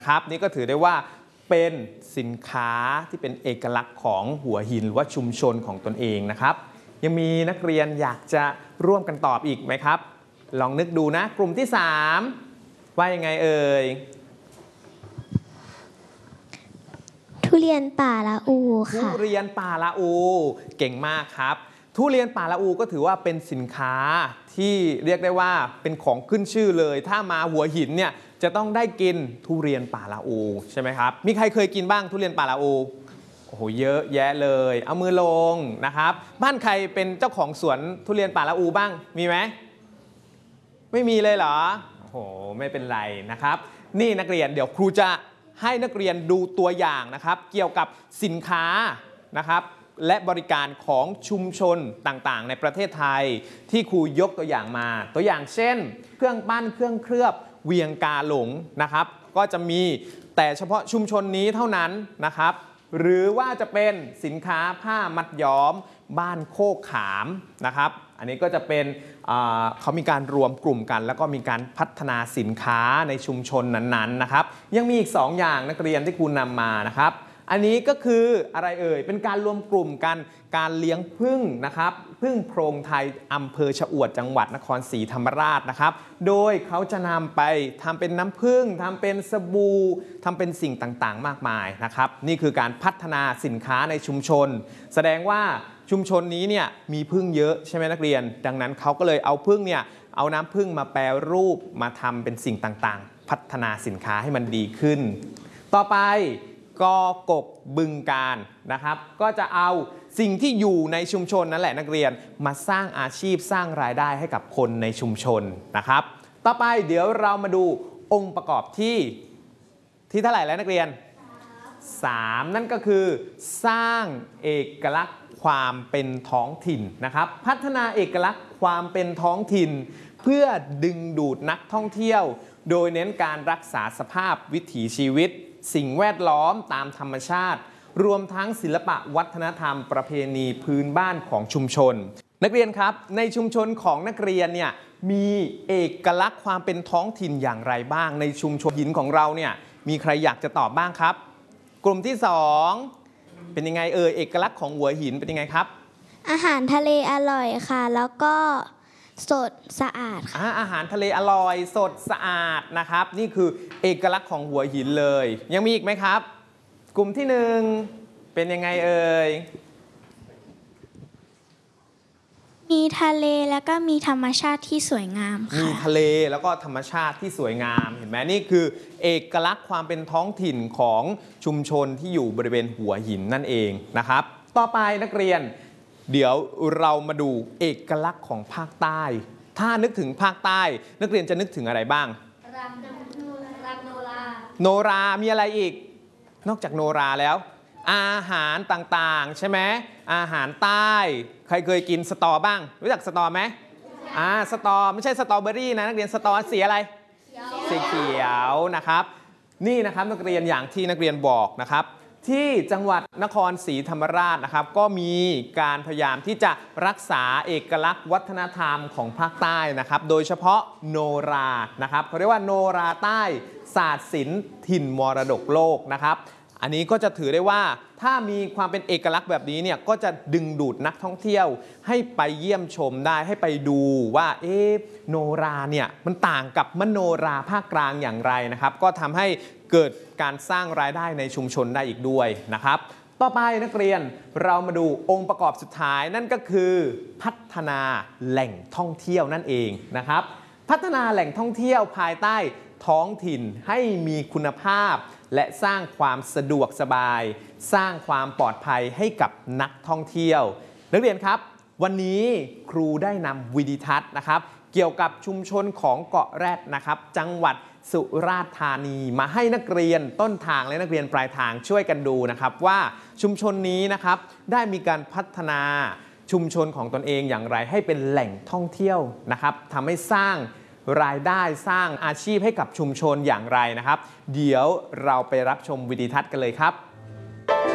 ครับนี่ก็ถือได้ว่าเป็นสินค้าที่เป็นเอกลักษณ์ของหัวหินหรือว่าชุมชนของตนเองนะครับยังมีนักเรียนอยากจะร่วมกันตอบอีกไหมครับลองนึกดูนะกลุ่มที่3ว่ายังไงเอ่ยทุเรียนป่าละอูค่ะทุเรียนป่าละอูเก่งมากครับทุเรียนป่าละอูก็ถือว่าเป็นสินค้าที่เรียกได้ว่าเป็นของขึ้นชื่อเลยถ้ามาหัวหินเนี่ยจะต้องได้กินทุเรียนป่าละอูใช่ไหมครับมีใครเคยกินบ้างทุเรียนป่าละอูโอ้โหเยอะแยะเลยเอามือลงนะครับบ้านใครเป็นเจ้าของสวนทุเรียนป่าละอูบ้างมีไหมไม่มีเลยเหรอโอ้โหไม่เป็นไรนะครับนี่นักเรียนเดี๋ยวครูจะให้นักเรียนดูตัวอย่างนะครับเกี่ยวกับสินค้านะครับและบริการของชุมชนต่างๆในประเทศไทยที่ครูยกตัวอย่างมาตัวอย่างเช่นเครื่องปั้นเครื่องเคลือบเวียงกาหลงนะครับก็จะมีแต่เฉพาะชุมชนนี้เท่านั้นนะครับหรือว่าจะเป็นสินค้าผ้ามัดย้อมบ้านโคกขามนะครับอันนี้ก็จะเป็นเขามีการรวมกลุ่มกันแล้วก็มีการพัฒนาสินค้าในชุมชนนั้นๆนะครับยังมีอีก2อย่างนักเรียนที่ครูนำมานะครับอันนี้ก็คืออะไรเอ่ยเป็นการรวมกลุ่มกันการเลี้ยงผึ้งนะครับผึ้งโพรงไทยอำเภอชะอวดจังหวัดนครศรีธรรมราชนะครับโดยเขาจะนำไปทำเป็นน้ำผึ้งทำเป็นสบู่ทำเป็นสิ่งต่างๆมากมายนะครับนี่คือการพัฒนาสินค้าในชุมชนแสดงว่าชุมชนนี้เนี่ยมีผึ้งเยอะใช่ไหมนักเรียนดังนั้นเขาก็เลยเอาผึ้งเนี่ยเอาน้ำผึ้งมาแปรรูปมาทำเป็นสิ่งต่างๆพัฒนาสินค้าให้มันดีขึ้นต่อไปกกบึงการนะครับก็จะเอาสิ่งที่อยู่ในชุมชนนั่นแหละนักเรียนมาสร้างอาชีพสร้างรายได้ให้กับคนในชุมชนนะครับต่อไปเดี๋ยวเรามาดูองค์ประกอบที่เท่าไหร่แล้วนักเรียน3นั่นก็คือสร้างเอกลักษณ์ความเป็นท้องถิ่นนะครับพัฒนาเอกลักษณ์ความเป็นท้องถิ่นเพื่อดึงดูดนักท่องเที่ยวโดยเน้นการรักษาสภาพวิถีชีวิตสิ่งแวดล้อมตามธรรมชาติรวมทั้งศิลปะวัฒนธรรมประเพณีพื้นบ้านของชุมชนนักเรียนครับในชุมชนของนักเรียนเนี่ยมีเอกลักษณ์ความเป็นท้องถิ่นอย่างไรบ้างในชุมชนหินของเราเนี่ยมีใครอยากจะตอบบ้างครับกลุ่มที่2เป็นยังไงเอกลักษณ์ของหัวหินเป็นยังไงครับอาหารทะเลอร่อยค่ะแล้วก็สดสะอาดค่ะอาหารทะเลอร่อยสดสะอาดนะครับนี่คือเอกลักษณ์ของหัวหินเลยยังมีอีกไหมครับกลุ่มที่1เป็นยังไงมีทะเลแล้วก็มีธรรมชาติที่สวยงามค่ะมีทะเลแล้วก็ธรรมชาติที่สวยงามเห็นไหมนี่คือเอกลักษณ์ความเป็นท้องถิ่นของชุมชนที่อยู่บริเวณหัวหินนั่นเองนะครับต่อไปนักเรียนเดี๋ยวเรามาดูเอกลักษณ์ของภาคใต้ถ้านึกถึงภาคใต้นักเรียนจะนึกถึงอะไรบ้างรำโนรามีอะไรอีกนอกจากโนราแล้วอาหารต่างๆใช่ไหมอาหารใต้ใครเคยกินสตอบ้างรู้จักสตอไหมสตอไม่ใช่สตรอเบอรี่นะนักเรียนสตอสีอะไรสีเขียวนะครับนี่นะครับนักเรียนอย่างที่นักเรียนบอกนะครับที่จังหวัดนครศรีธรรมราชนะครับก็มีการพยายามที่จะรักษาเอกลักษณ์วัฒนธรรมของภาคใต้นะครับโดยเฉพาะโนรานะครับเขาเรียกว่าโนราใต้ศาสตร์ศิลป์ถิ่นมรดกโลกนะครับอันนี้ก็จะถือได้ว่าถ้ามีความเป็นเอกลักษณ์แบบนี้เนี่ยก็จะดึงดูดนักท่องเที่ยวให้ไปเยี่ยมชมได้ให้ไปดูว่าโนราเนี่ยมันต่างกับมโนราภาคกลางอย่างไรนะครับก็ทำให้เกิดการสร้างรายได้ในชุมชนได้อีกด้วยนะครับต่อไปนักเรียนเรามาดูองค์ประกอบสุดท้ายนั่นก็คือพัฒนาแหล่งท่องเที่ยวนั่นเองนะครับพัฒนาแหล่งท่องเที่ยวภายใต้ท้องถิ่นให้มีคุณภาพและสร้างความสะดวกสบายสร้างความปลอดภัยให้กับนักท่องเที่ยวนักเรียนครับวันนี้ครูได้นำวิดีทัศน์นะครับเกี่ยวกับชุมชนของเกาะแรดนะครับจังหวัดสุราษฎร์ธานีมาให้นักเรียนต้นทางและนักเรียนปลายทางช่วยกันดูนะครับว่าชุมชนนี้นะครับได้มีการพัฒนาชุมชนของตนเองอย่างไรให้เป็นแหล่งท่องเที่ยวนะครับทำให้สร้างรายได้สร้างอาชีพให้กับชุมชนอย่างไรนะครับเดี๋ยวเราไปรับชมวิดีทัศน์กันเลยครับ